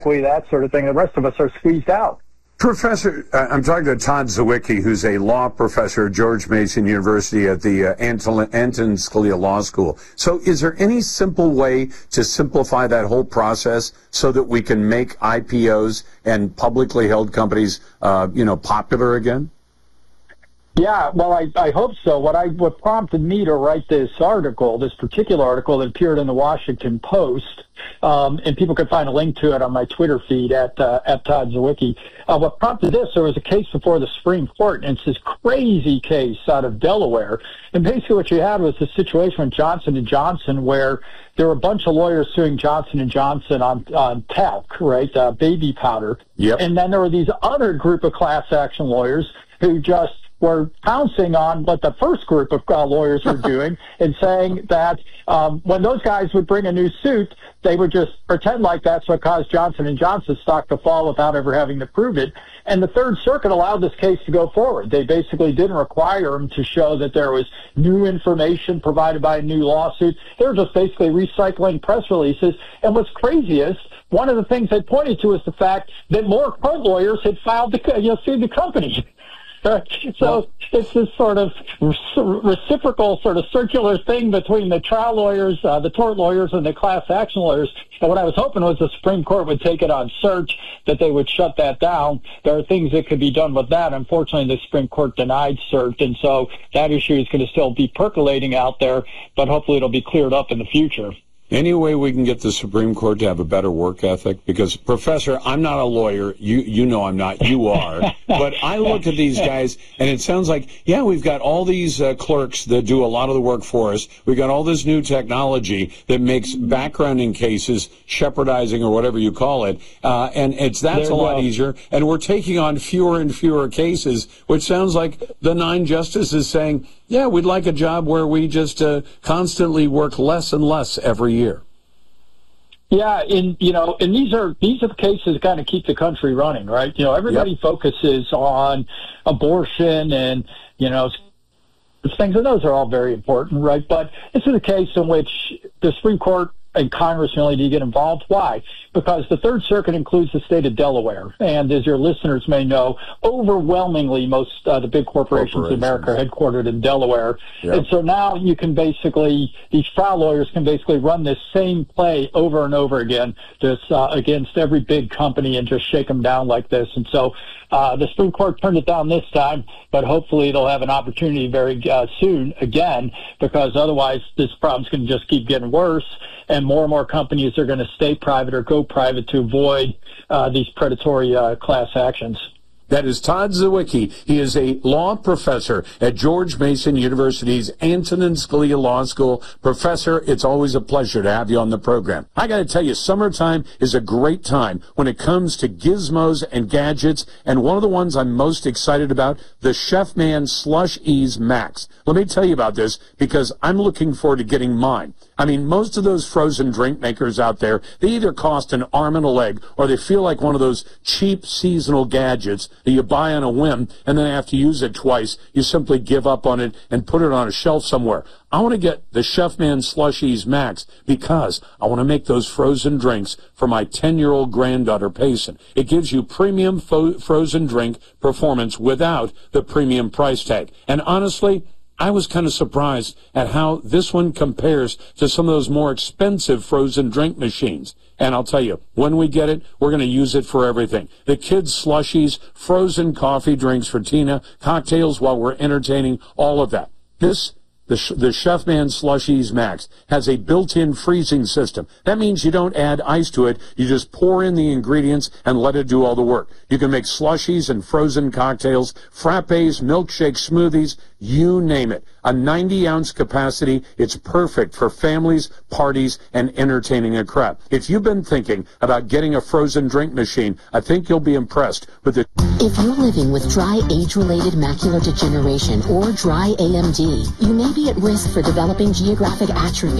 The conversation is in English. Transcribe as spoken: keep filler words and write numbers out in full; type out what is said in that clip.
that sort of thing. The rest of us are squeezed out. Professor, uh, I'm talking to Todd Zywicki, who's a law professor at George Mason University at the uh, Anton, Anton Scalia Law School. So is there any simple way to simplify that whole process so that we can make I P Os and publicly held companies, uh, you know, popular again? Yeah, well, I, I hope so. What I what prompted me to write this article, this particular article that appeared in the Washington Post, um, and people can find a link to it on my Twitter feed at uh, at Todd Zywicki. Uh, what prompted this? There was a case before the Supreme Court, and it's this crazy case out of Delaware. And basically, what you had was a situation with Johnson and Johnson where there were a bunch of lawyers suing Johnson and Johnson on on talc, right, uh, baby powder. Yep. And then there were these other group of class action lawyers who just were pouncing on what the first group of uh, lawyers were doing and saying that um, when those guys would bring a new suit, they would just pretend like that's what caused Johnson and Johnson's stock to fall without ever having to prove it. And the Third Circuit allowed this case to go forward. They basically didn't require them to show that there was new information provided by a new lawsuit. They were just basically recycling press releases. And what's craziest, one of the things they pointed to is the fact that more court lawyers had filed the, you know, sued the company. So it's this sort of reciprocal, sort of circular thing between the trial lawyers, uh, the tort lawyers, and the class action lawyers. And what I was hoping was the Supreme Court would take it on cert, that they would shut that down. There are things that could be done with that. Unfortunately, the Supreme Court denied cert, and so that issue is going to still be percolating out there, but hopefully it'll be cleared up in the future. Any way we can get the Supreme Court to have a better work ethic? Because, Professor, I'm not a lawyer. You you know I'm not. You are. But I look at these guys, and it sounds like, yeah, we've got all these uh, clerks that do a lot of the work for us. We've got all this new technology that makes backgrounding cases, shepherdizing or whatever you call it, uh, and it's that's a lot easier. And we're taking on fewer and fewer cases, which sounds like the nine justices saying, yeah, we'd like a job where we just uh, constantly work less and less every year. Yeah, and you know, and these are these are the cases that kind of keep the country running, right? You know, everybody yep. focuses on abortion and you know things, and those are all very important, right? But this is a case in which the Supreme Court and Congress really need to get involved. Why? Because the Third Circuit includes the state of Delaware. And as your listeners may know, overwhelmingly most uh, the big corporations, corporations in America are headquartered in Delaware. Yep. And so now you can basically, these trial lawyers can basically run this same play over and over again this, uh, against every big company and just shake them down like this. And so uh, the Supreme Court turned it down this time, but hopefully it'll have an opportunity very uh, soon again, because otherwise this problem's going to just keep getting worse. And more and more companies are going to stay private or go private to avoid uh, these predatory uh, class actions. That is Todd Zywicki. He is a law professor at George Mason University's Antonin Scalia Law School. Professor, it's always a pleasure to have you on the program. I got to tell you, summertime is a great time when it comes to gizmos and gadgets, and one of the ones I'm most excited about, the Chefman Slush Ease Max. Let me tell you about this because I'm looking forward to getting mine. I mean, most of those frozen drink makers out there, they either cost an arm and a leg or they feel like one of those cheap seasonal gadgets that you buy on a whim and then after you use it twice, you simply give up on it and put it on a shelf somewhere. I want to get the Chefman Slush Ease Max because I want to make those frozen drinks for my ten-year-old granddaughter, Payson. It gives you premium fo- frozen drink performance without the premium price tag. And honestly, I was kind of surprised at how this one compares to some of those more expensive frozen drink machines. And I'll tell you, when we get it, we're going to use it for everything. The kids' slushies, frozen coffee drinks for Tina, cocktails while we're entertaining, all of that. This The, the Chefman Slush Ease Max has a built-in freezing system. That means you don't add ice to it. You just pour in the ingredients and let it do all the work. You can make slushies and frozen cocktails, frappes, milkshakes, smoothies, you name it. A ninety-ounce capacity. It's perfect for families, parties, and entertaining a crowd. If you've been thinking about getting a frozen drink machine, I think you'll be impressed with the... If you're living with dry age-related macular degeneration or dry A M D, you may be at risk for developing geographic atrophy.